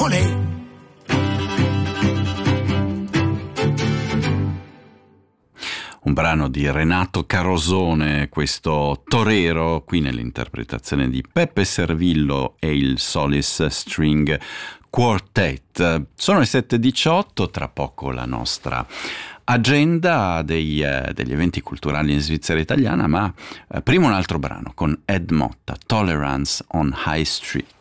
Olè! Un brano di Renato Carosone, questo torero, qui nell'interpretazione di Peppe Servillo e il Solis String Quartet. Sono le 7:18, tra poco la nostra agenda degli eventi culturali in Svizzera italiana, ma prima un altro brano con Ed Motta, Tolerance on High Street.